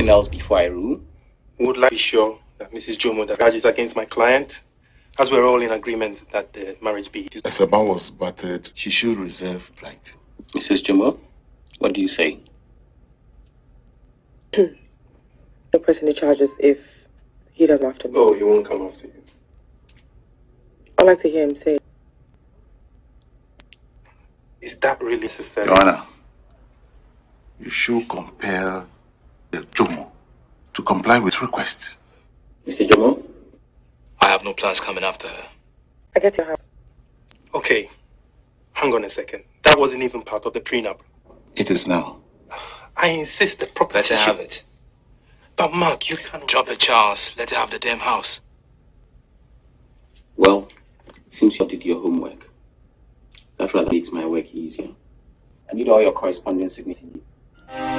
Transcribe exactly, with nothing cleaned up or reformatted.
anything else before I rule? Would like to be sure that Missus Jomo that charges against my client, as we're all in agreement that the marriage be. Esaba was battered. She should reserve right. Missus Jomo, what do you say? No pressing the charges if he doesn't after me. Oh, he won't come after you. I'd like to hear him say. Is that really necessary? Your Honor, you should compel the Jomo to comply with requests. Mister Jomo? I have no plans coming after her. I get your house. Okay, hang on a second. That wasn't even part of the prenup. It is now. I insist the property. Let her should- have it. But Mark, you cannot. Drop it, Charles. Let her have the damn house. Well, since you did your homework, that rather makes my work easier. I need all your correspondence signature.